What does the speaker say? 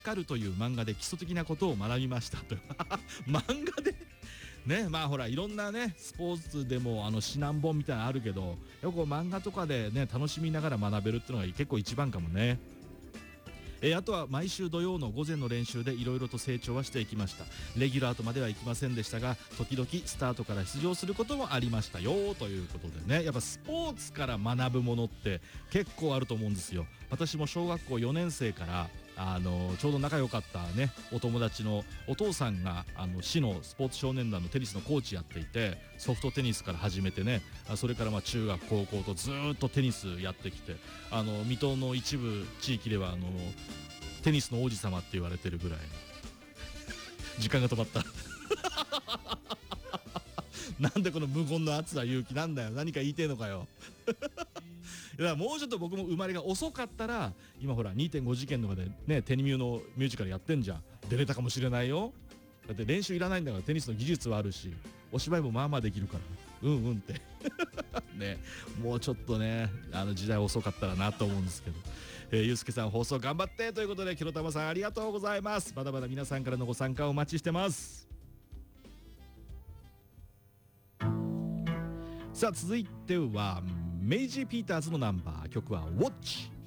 かるという漫画で基礎的なことを学びましたと漫画でね、まあほらいろんなねスポーツでも指南本みたいなのあるけど、よく漫画とかでね楽しみながら学べるっていうのが結構一番かもね。あとは毎週土曜の午前の練習でいろいろと成長はしていきました。レギュラーとまではいきませんでしたが、時々スタートから出場することもありましたよということでね、やっぱスポーツから学ぶものって結構あると思うんですよ。私も小学校4年生からちょうど仲良かったねお友達のお父さんが市のスポーツ少年団のテニスのコーチやっていて、ソフトテニスから始めてね、それから中学高校とずっとテニスやってきて、水戸の一部地域ではテニスの王子様って言われてるぐらい時間が止まったなんでこの無言の熱さ勇気なんだよ、何か言いてえのかよいやもうちょっと僕も生まれが遅かったら今ほら 2.5 次元とかでねテニミューのミュージカルやってんじゃん、出れたかもしれないよ。だって練習いらないんだから、テニスの技術はあるしお芝居もまあまあできるからうんってね、もうちょっとね時代遅かったらなと思うんですけど、ゆうすけさん放送頑張ってということで、ケロタマさんありがとうございます。まだまだ皆さんからのご参加をお待ちしてます。さあ続いてはメイジー・ピーターズのナンバー、曲はウォッチ。